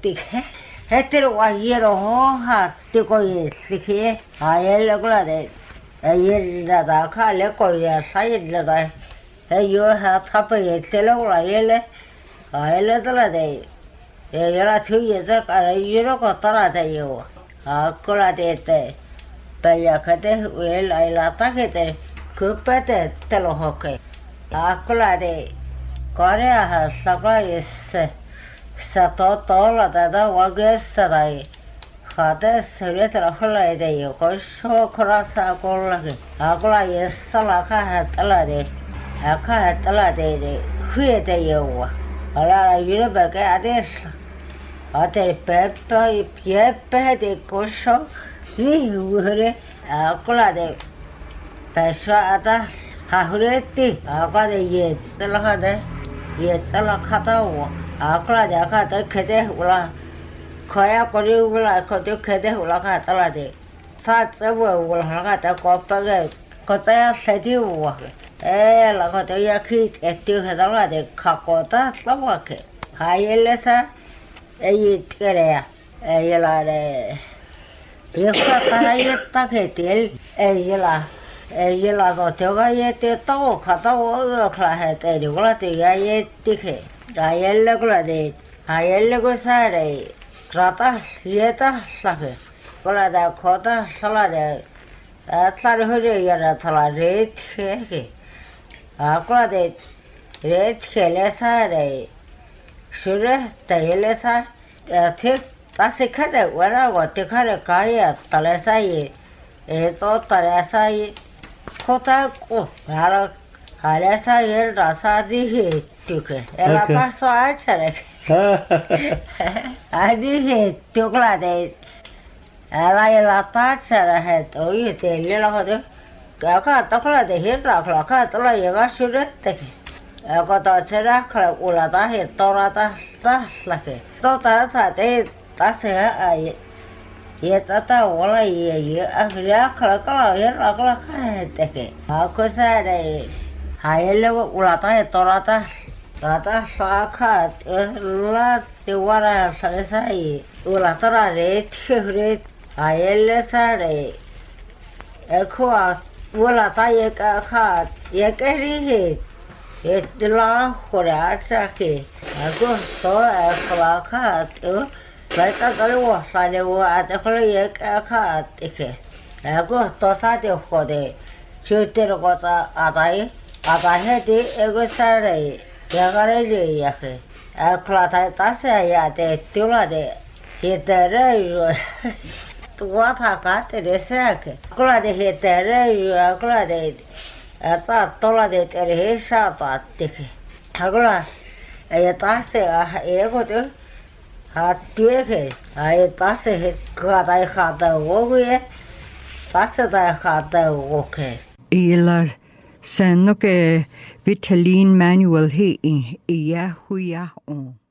dije. Este guajiro hoja te coyesike. Ayer lo glade. Ayer la da kale coya sai la da. Yo ha tape telo la yele. Ayer la de. Yo la tuye se cara yo ko tara de yo. Akola de te. Paya kate wel ay la takete. Kupete telo hoke. Akola de. Korea ha saka is. Sato tola da wagesa dai. Khade sere tera khala de yo ko so khora sa kola ke. Akola yes sala kha hatala de. Akha hatala de khue de yo. Ala yure ba ke ades. Ate pepe de koso. Ni hure akola de. Pesha ata hahureti. Akha de yes sala de. Yes sala khata wo. Akola de akha de khede ula. Kaya kori ula kote khede ula kha tala de. Sa tsewa ula kha ta ko page ko ta sedi wa. La kote ya khit etti khadala de khakota sawake. Hayele sa ei tkere ei la de. Yekha para yetta ketel ei la ko te ga yete to khata wo khla he te de ula te ya yetti khe. Ayelle kula de. Ayelle ko sa re. Rata yeta sake. Kula da khota sala de. Atlar hore yara thala ret ke. Akula de ret khele sa re. Shure tele sa thik ta sikha de wara go tikhare kaya tale sa ye. To tare sa ye. Khota ko hala hala sa ye rasa di he tuke. Ela paso a chare. Adi he tukla de. Ela ta chara he to ye te le la de. Ka takla de he ra kla ka tla ye ga shure te. Ko ta chara kla ula ta he tora ta la ke. To ta de ta se a ye. Ye ta wala ye a ra kla ye ra kla ka te ke. Ko sa de. Hayele ula ta he tora ta. Rata saka la te wara sai ula tara re thure ayele sare ekho ula ta ye ka kha ye ke ri he etla khora chake ako to ekho kha to baita kare wa sale wa ate khole ye ka kha te ako to sa te khode chute ro ko ta adai he te ego sare Yagare yake. Akla ta se ya de tula de. Hitere yo. Tua ta ka te de se ke. Akla de hitere yo akla de. Ata tola de te he sha ta te ke. Akla ya ta se ego de. Ha tue ke. Ai ta se he ka dai kha da wo ye. Ta se da kha da wo ke. Ila sen no ke Vitaline manual he i ya hu ya on.